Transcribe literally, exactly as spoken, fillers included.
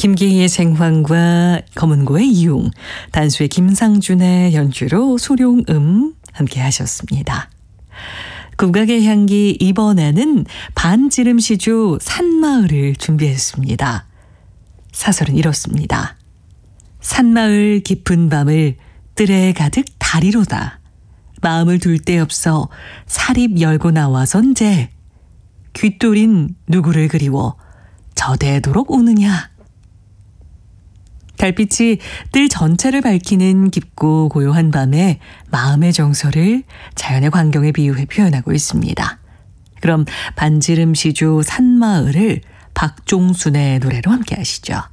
김기희의 생황과 검은고의 이용, 단수의 김상준의 연주로 소룡음 함께 하셨습니다. 국악의 향기 이번에는 반지름시조 산마을을 준비했습니다. 사설은 이렇습니다. 산마을 깊은 밤을 뜰에 가득 다리로다. 마음을 둘 데 없어 사립 열고 나와선제. 귓돌인 누구를 그리워 저대도록 우느냐. 달빛이 뜰 전체를 밝히는 깊고 고요한 밤에 마음의 정서를 자연의 광경에 비유해 표현하고 있습니다. 그럼 반지름시조 산마을을 박종순의 노래로 함께 하시죠.